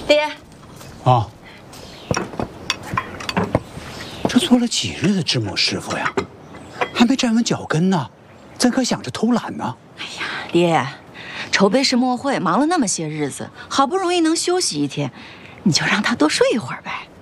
爹。 啊，这做了几日的知母师傅呀，还没站稳脚跟呢，怎可想着偷懒呢？ 哎呀，爹，筹备世墨会忙了那么些日子，好不容易能休息一天，你就让他多睡一会儿呗。